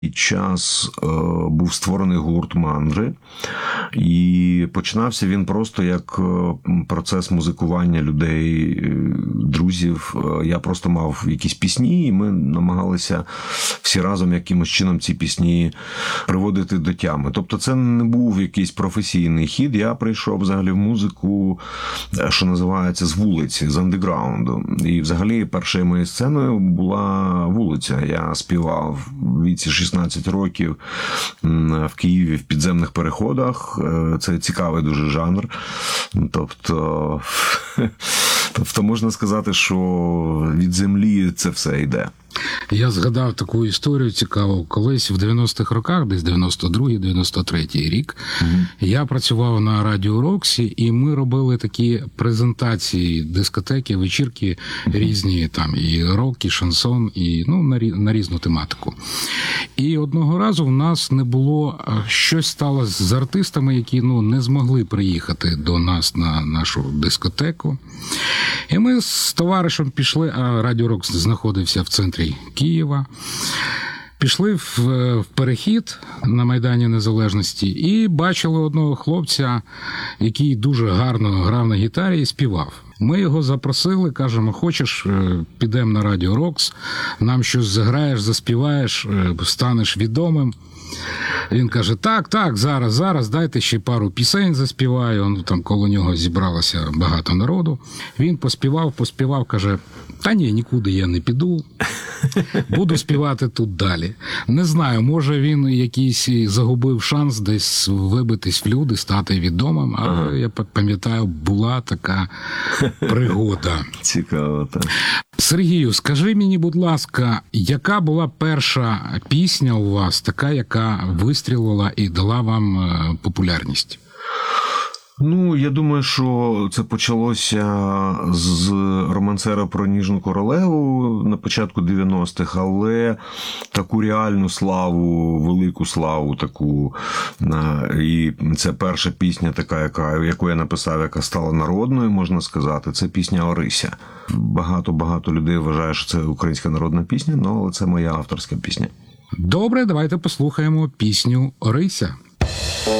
Під час був створений гурт «Мандри», і починався він просто як процес музикування людей, друзів. Я просто мав якісь пісні, і ми намагалися всі разом якимось чином ці пісні приводити до тями. Тобто це не був якийсь професійний хід, я прийшов взагалі в музику, що називається, з вулиці, з андеграунду. І взагалі першою моєю сценою була вулиця. Я співав в віці 16 років в Києві в підземних переходах. Це цікавий дуже жанр. Тобто можна сказати, що від землі це все йде. Я згадав таку історію цікаву. Колись в 90-х роках, десь 92-93 рік, я працював на Радіо Роксі, і ми робили такі презентації, дискотеки, вечірки різні, там і рок, і шансон, і на різну тематику. І одного разу в нас не було, щось сталося з артистами, які не змогли приїхати до нас на нашу дискотеку. І ми з товаришем пішли, а Радіо Рокс знаходився в центрі Києва. Пішли в перехід на Майдані Незалежності і бачили одного хлопця, який дуже гарно грав на гітарі і співав. Ми його запросили, кажемо, хочеш, підемо на Радіо Рокс, нам щось заграєш, заспіваєш, станеш відомим. Він каже, так, зараз, дайте ще пару пісень заспіваю. Там коло нього зібралося багато народу. Він поспівав, каже, та ні, нікуди я не піду, буду співати тут далі. Не знаю, може він якийсь загубив шанс десь вибитись в люди, стати відомим, але я пам'ятаю, була така пригода. Цікаво, так. Сергію, скажи мені, будь ласка, яка була перша пісня у вас, така, яка вистрілила і дала вам популярність? Я думаю, що це почалося з романсера про Ніжну королеву на початку 90-х, але таку реальну славу, велику славу таку, і це перша пісня така, яку я написав, яка стала народною, можна сказати, це пісня «Орися». Багато людей вважає, що це українська народна пісня, але це моя авторська пісня. Добре, давайте послухаємо пісню «Орися».